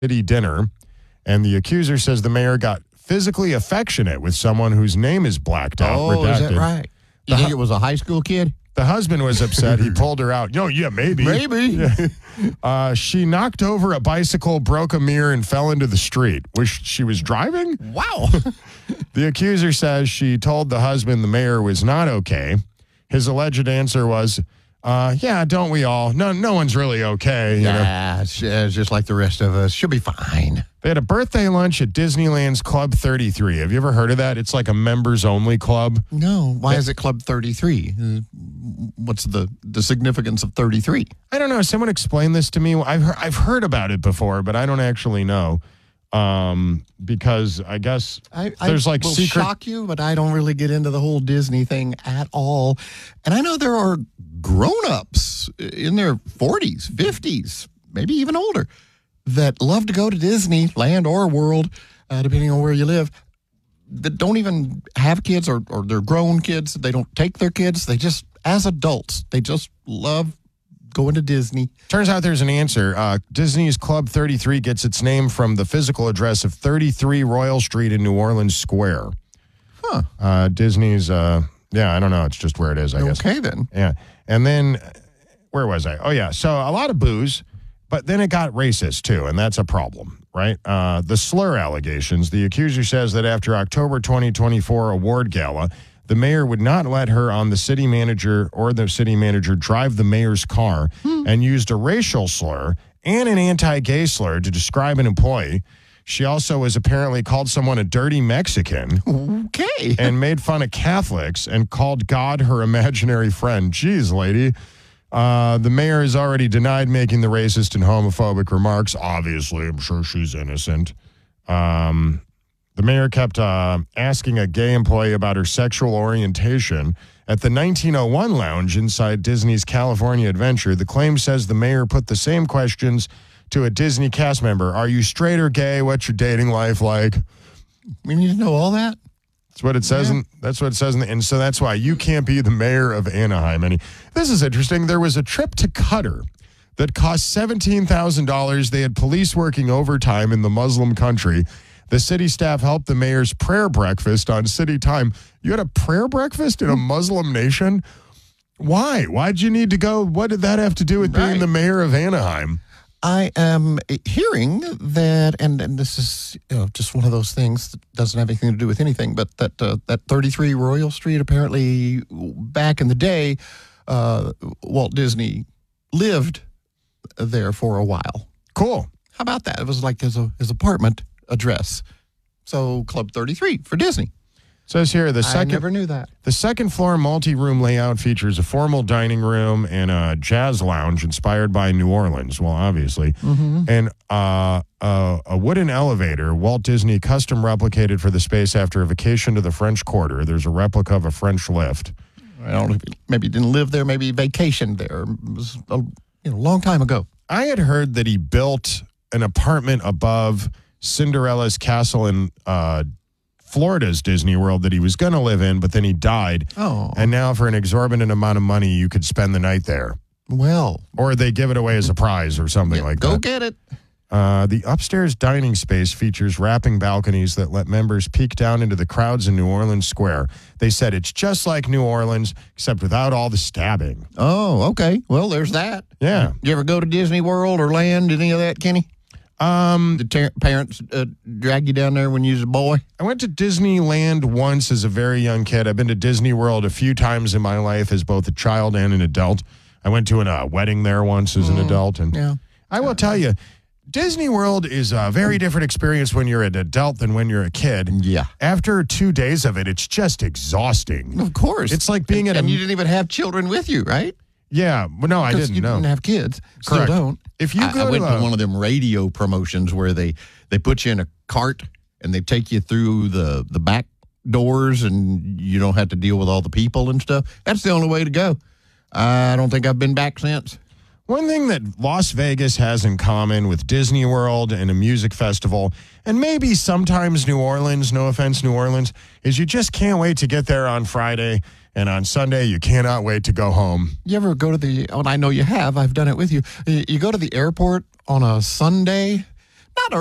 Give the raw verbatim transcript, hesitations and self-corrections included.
city dinner, and the accuser says the mayor got physically affectionate with someone whose name is blacked out. Oh, redacted. Is that right? You The think hu- it was a high school kid? The husband was upset. He pulled her out. No, yeah, maybe. Maybe. Uh, she knocked over a bicycle, broke a mirror, and fell into the street. Was she was driving? Wow. The accuser says she told the husband the mayor was not okay. His alleged answer was, uh, yeah, don't we all? No, no one's really okay. You know? Yeah, it's, uh, it's just like the rest of us. She'll be fine. They had a birthday lunch at Disneyland's Club thirty-three. Have you ever heard of that? It's like a members-only club. No. Why is it Club thirty-three? Uh, what's the, the significance of thirty-three? I don't know. Someone explained this to me. I've heard, I've heard about it before, but I don't actually know. Um, because I guess I, there's I like will secret. shock you, but I don't really get into the whole Disney thing at all. And I know there are grown-ups in their forties, fifties, maybe even older, that love to go to Disneyland or World, uh, depending on where you live, that don't even have kids or, or they're grown kids. They don't take their kids. They just, as adults, they just love going to Disney. Turns out there's an answer. Uh, Disney's Club thirty-three gets its name from the physical address of thirty-three Royal Street in New Orleans Square. Huh. Uh, Disney's, uh, yeah, I don't know. It's just where it is, I guess. Okay, then. Yeah. And then, where was I? Oh, yeah. So a lot of booze, but then it got racist, too, and that's a problem, right? Uh, the slur allegations. The accuser says that after October twenty twenty-four award gala, the mayor would not let her on the city manager or the city manager drive the mayor's car Hmm. and used a racial slur and an anti-gay slur to describe an employee. She also was apparently called someone a dirty Mexican Okay. and made fun of Catholics and called God her imaginary friend. Jeez, lady. Uh, the mayor has already denied making the racist and homophobic remarks. Obviously, I'm sure she's innocent. Um, the mayor kept uh, asking a gay employee about her sexual orientation at the nineteen oh one lounge inside Disney's California Adventure. The claim says the mayor put the same questions to a Disney cast member. Are you straight or gay? What's your dating life like? We need to know all that. That's what it says. Yeah. In, that's what it says. In the, and so that's why you can't be the mayor of Anaheim. And this is interesting. There was a trip to Qatar that cost seventeen thousand dollars. They had police working overtime in the Muslim country. The city staff helped the mayor's prayer breakfast on city time. You had a prayer breakfast in a Muslim nation? Why? Why'd you need to go? What did that have to do with being Right. the mayor of Anaheim? I am hearing that, and, and this is you know, just one of those things that doesn't have anything to do with anything, but that uh, that thirty-three Royal Street, apparently back in the day, uh, Walt Disney lived there for a while. Cool. How about that? It was like his, his apartment address. So Club thirty-three for Disney. Says here the I second never knew that. The second floor multi-room layout features a formal dining room and a jazz lounge inspired by New Orleans, well, obviously, Mm-hmm. and uh, uh, a wooden elevator Walt Disney custom replicated for the space after a vacation to the French Quarter. There's a replica of a French lift. I don't know if he, maybe he didn't live there, maybe he vacationed there. It was a you know, long time ago. I had heard that he built an apartment above Cinderella's castle in uh, Florida's Disney World that he was going to live in, but then he died. Oh. And now for an exorbitant amount of money, you could spend the night there. Well, Or they give it away as a prize or something yeah, like go that. get it. Uh, the upstairs dining space features wrapping balconies that let members peek down into the crowds in New Orleans Square. They said it's just like New Orleans, except without all the stabbing. Oh, okay. Well, there's that. Yeah. You ever go to Disney World or Land, any of that, Kenny? Um, The ter- parents uh, drag you down there when you was a boy? I went to Disneyland once as a very young kid. I've been to Disney World a few times in my life as both a child and an adult. I went to an, a wedding there once as an adult. And Yeah. I will tell you, Disney World is a very different experience when you're an adult than when you're a kid. Yeah. After two days of it, it's just exhausting. Of course. It's like being and, at a- And you didn't even have children with you, right? Yeah, but no, I 'Cause didn't you know. didn't have kids. Correct. Still don't. If you I, go I went to, to, a- one of them radio promotions where they, they put you in a cart and they take you through the, the back doors and you don't have to deal with all the people and stuff. That's the only way to go. I don't think I've been back since. One thing that Las Vegas has in common with Disney World and a music festival, and maybe sometimes New Orleans, no offense, New Orleans, is you just can't wait to get there on Friday, and on Sunday you cannot wait to go home. You ever go to the, oh, I know you have, I've done it with you. You you go to the airport on a Sunday not